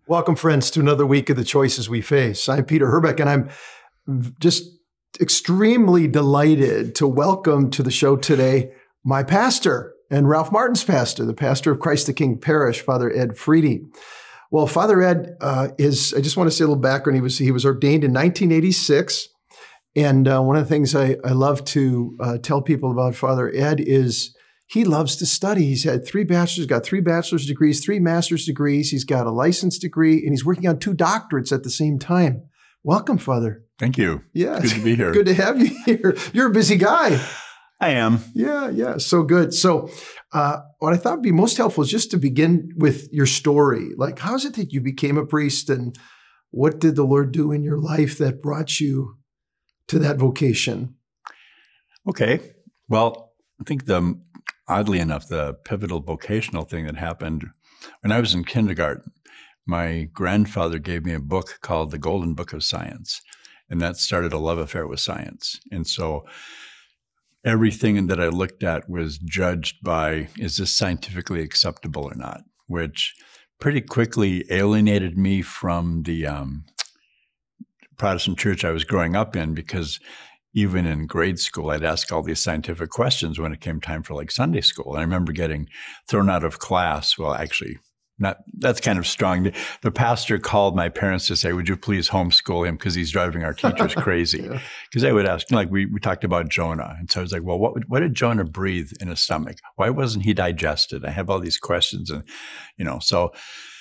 Welcome, friends, to another week of The Choices We Face. I'm Peter Herbeck, and I'm just extremely delighted to welcome to the show today my pastor and Ralph Martin's pastor, the pastor of Christ the King Parish, Father Ed Friede. Well, Father Ed I just want to say a little background. He was ordained in 1986. And one of the things I love to tell people about Father Ed is he loves to study. He's had got three bachelor's degrees, 3 master's degrees. He's got a license degree, and he's working on 2 doctorates at the same time. Welcome, Father. Thank you. Yeah. Good to be here. Good to have you here. You're a busy guy. I am. Yeah. So good. So what I thought would be most helpful is just to begin with your story. Like, how is it that you became a priest, and what did the Lord do in your life that brought you to that vocation? Okay. Well, I think oddly enough, the pivotal vocational thing that happened when I was in kindergarten, my grandfather gave me a book called The Golden Book of Science, and that started a love affair with science. And so everything that I looked at was judged by, is this scientifically acceptable or not, which pretty quickly alienated me from the Protestant church I was growing up in, because even in grade school, I'd ask all these scientific questions when it came time for like Sunday school. And I remember getting thrown out of class. Well, actually, that's kind of strong. The pastor called my parents to say, would you please homeschool him because he's driving our teachers crazy? Because they would ask, like we talked about Jonah. And so I was like, well, what did Jonah breathe in his stomach? Why wasn't he digested? I have all these questions. And, so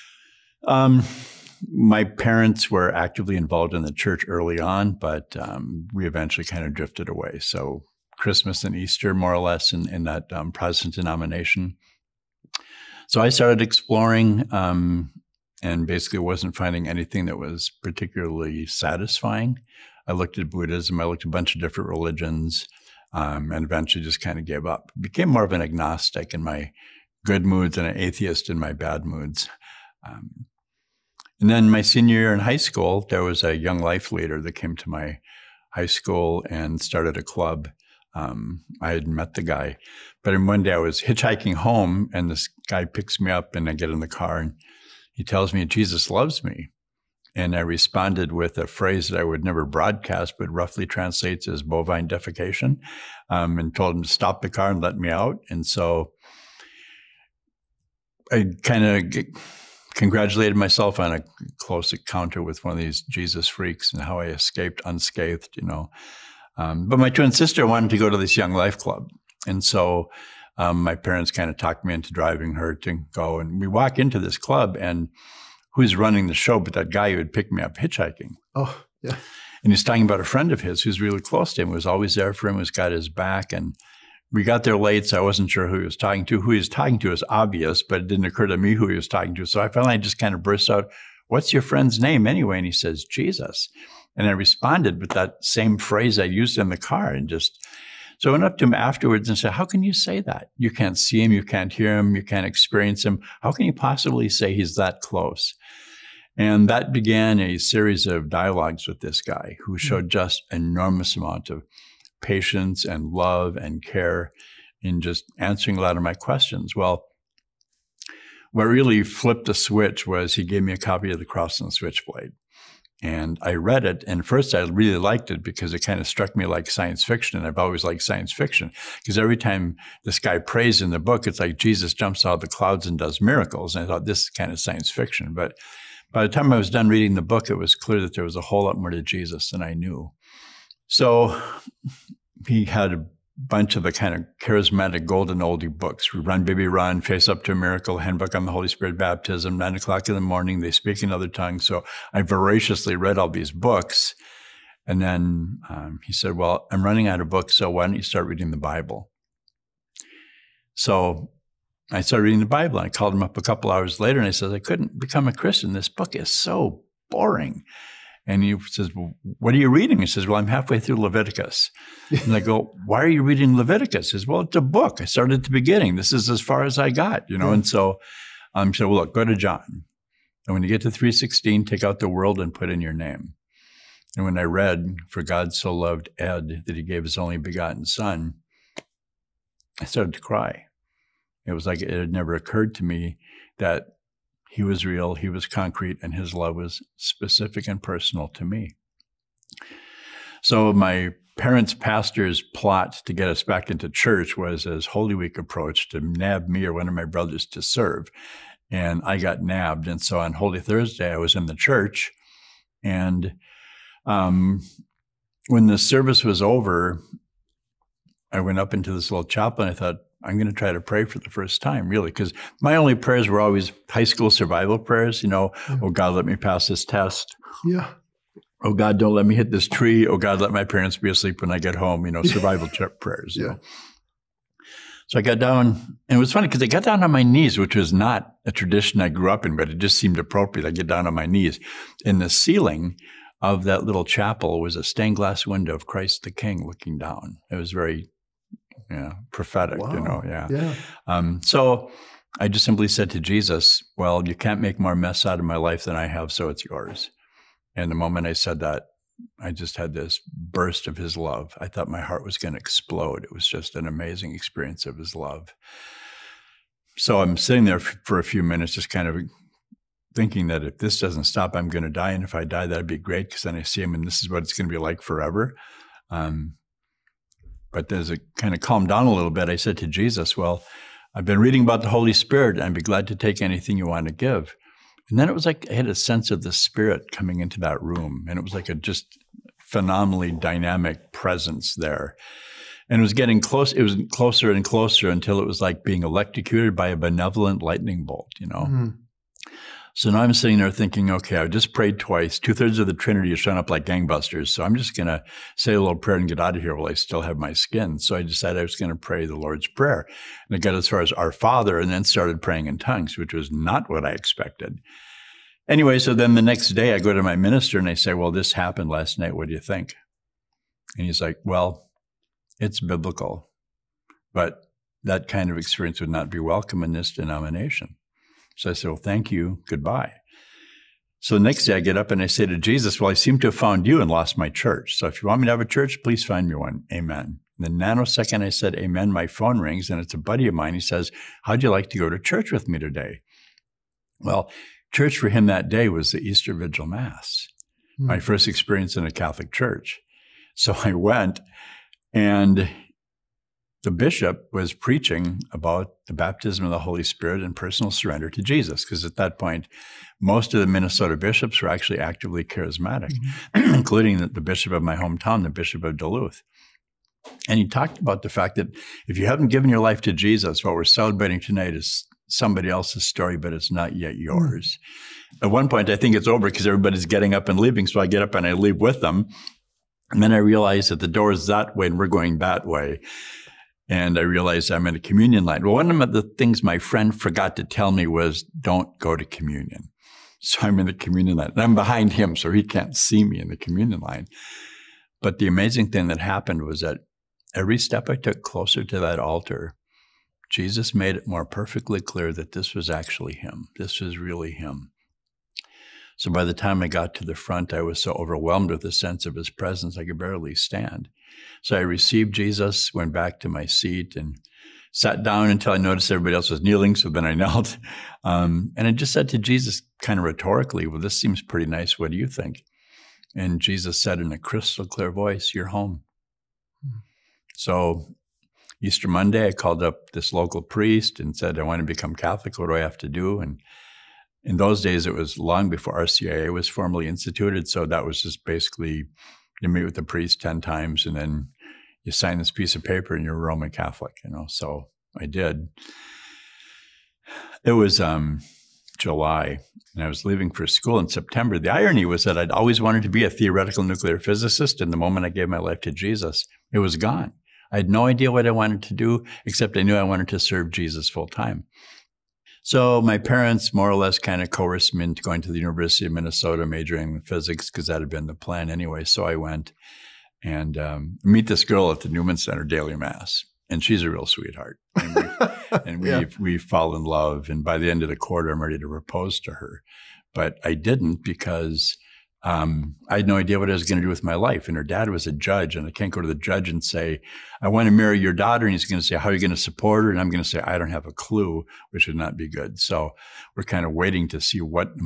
my parents were actively involved in the church early on, but we eventually kind of drifted away. So Christmas and Easter, more or less, in that Protestant denomination. So I started exploring and basically wasn't finding anything that was particularly satisfying. I looked at Buddhism. I looked at a bunch of different religions and eventually just kind of gave up. Became more of an agnostic in my good moods and an atheist in my bad moods. And then my senior year in high school, there was a young life leader that came to my high school and started a club. I had met the guy, but one day I was hitchhiking home and this guy picks me up and I get in the car and he tells me Jesus loves me. And I responded with a phrase that I would never broadcast, but roughly translates as bovine defecation, and told him to stop the car and let me out. And so I kind of congratulated myself on a close encounter with one of these Jesus freaks and how I escaped unscathed, But my twin sister wanted to go to this Young Life Club. And so my parents kind of talked me into driving her to go. And we walk into this club, and who's running the show but that guy who had picked me up hitchhiking. Oh, yeah. And he's talking about a friend of his who's really close to him, was always there for him, who's got his back. And we got there late, so I wasn't sure who he was talking to. Who he was talking to is obvious, but it didn't occur to me who he was talking to. So I finally just kind of burst out, what's your friend's name anyway? And he says, Jesus. And I responded with that same phrase I used in the car. So I went up to him afterwards and said, how can you say that? You can't see him, you can't hear him, you can't experience him. How can you possibly say he's that close? And that began a series of dialogues with this guy who showed just enormous amount of patience and love and care in just answering a lot of my questions. Well, what really flipped the switch was he gave me a copy of The Cross and the Switchblade. And I read it, and first I really liked it because it kind of struck me like science fiction, and I've always liked science fiction, because every time this guy prays in the book, it's like Jesus jumps out of the clouds and does miracles, and I thought, this is kind of science fiction. But by the time I was done reading the book, it was clear that there was a whole lot more to Jesus than I knew. So he had a bunch of the kind of charismatic golden oldie books. Run, Baby, Run, Face Up to a Miracle, Handbook on the Holy Spirit Baptism, 9 o'clock in the morning, They Speak in Other Tongues. So I voraciously read all these books. And then he said, well, I'm running out of books, so why don't you start reading the Bible? So I started reading the Bible, and I called him up a couple hours later, and I said, I couldn't become a Christian. This book is so boring. And he says, well, what are you reading? He says, well, I'm halfway through Leviticus. And I go, why are you reading Leviticus? He says, well, it's a book. I started at the beginning. This is as far as I got, And so I said, well, look, go to John. And when you get to 3:16, take out the world and put in your name. And when I read, for God so loved Ed that he gave his only begotten son, I started to cry. It was like it had never occurred to me that He was real, he was concrete, and his love was specific and personal to me. So my parents' pastor's plot to get us back into church was, as Holy Week approached, to nab me or one of my brothers to serve. And I got nabbed. And so on Holy Thursday, I was in the church. And when the service was over, I went up into this little chapel and I thought, I'm going to try to pray for the first time, really, because my only prayers were always high school survival prayers, Oh, God, let me pass this test. Yeah. Oh, God, don't let me hit this tree. Oh, God, let my parents be asleep when I get home, survival prayers. Yeah. So I got down, and it was funny because I got down on my knees, which was not a tradition I grew up in, but it just seemed appropriate. I get down on my knees. In the ceiling of that little chapel was a stained glass window of Christ the King looking down. It was very prophetic, Wow. Yeah. So I just simply said to Jesus, well, you can't make more mess out of my life than I have, so it's yours. And the moment I said that, I just had this burst of his love. I thought my heart was going to explode. It was just an amazing experience of his love. So I'm sitting there for a few minutes, just kind of thinking that if this doesn't stop, I'm going to die. And if I die, that'd be great, because then I see him and this is what it's going to be like forever. But as it kind of calmed down a little bit, I said to Jesus, well, I've been reading about the Holy Spirit, and I'd be glad to take anything you want to give. And then it was like I had a sense of the Spirit coming into that room, and it was like a just phenomenally dynamic presence there. And it was getting close. It was closer and closer until it was like being electrocuted by a benevolent lightning bolt, Mm-hmm. So now I'm sitting there thinking, okay, I just prayed twice. 2/3 of the Trinity is showing up like gangbusters. So I'm just going to say a little prayer and get out of here while I still have my skin. So I decided I was going to pray the Lord's Prayer. And I got as far as Our Father and then started praying in tongues, which was not what I expected. Anyway, so then the next day I go to my minister and I say, well, this happened last night. What do you think? And he's like, well, it's biblical, but that kind of experience would not be welcome in this denomination. So I said, well, thank you. Goodbye. So the next day I get up and I say to Jesus, well, I seem to have found you and lost my church. So if you want me to have a church, please find me one. Amen. In the nanosecond I said, amen, my phone rings and it's a buddy of mine. He says, how'd you like to go to church with me today? Well, church for him that day was the Easter Vigil Mass, my first experience in a Catholic church. So I went, and the bishop was preaching about the baptism of the Holy Spirit and personal surrender to Jesus, because at that point, most of the Minnesota bishops were actually actively charismatic, including the bishop of my hometown, the Bishop of Duluth. And he talked about the fact that if you haven't given your life to Jesus, what we're celebrating tonight is somebody else's story, but it's not yet yours. At one point, I think it's over because everybody's getting up and leaving, so I get up and I leave with them. And then I realize that the door is that way and we're going that way. And I realized I'm in a communion line. Well, one of the things my friend forgot to tell me was, don't go to communion. So I'm in the communion line. And I'm behind him, so he can't see me in the communion line. But the amazing thing that happened was that every step I took closer to that altar, Jesus made it more perfectly clear that this was actually him. This was really him. So by the time I got to the front, I was so overwhelmed with the sense of his presence, I could barely stand. So I received Jesus, went back to my seat, and sat down until I noticed everybody else was kneeling. So then I knelt. And I just said to Jesus, kind of rhetorically, well, this seems pretty nice. What do you think? And Jesus said in a crystal clear voice, you're home. So Easter Monday, I called up this local priest and said, I want to become Catholic. What do I have to do? And in those days, it was long before RCIA was formally instituted. So that was just basically you meet with the priest 10 times and then you sign this piece of paper and you're a Roman Catholic, So I did. It was July and I was leaving for school in September. The irony was that I'd always wanted to be a theoretical nuclear physicist. And the moment I gave my life to Jesus, it was gone. I had no idea what I wanted to do, except I knew I wanted to serve Jesus full time. So my parents more or less kind of coerced me into going to the University of Minnesota, majoring in physics, because that had been the plan anyway. So I went and meet this girl at the Newman Center daily mass. And she's a real sweetheart. And we fall in love. And by the end of the quarter, I'm ready to propose to her. But I didn't because I had no idea what I was going to do with my life. And her dad was a judge, and I can't go to the judge and say, I want to marry your daughter. And he's going to say, how are you going to support her? And I'm going to say, I don't have a clue, which would not be good. So we're kind of waiting to see what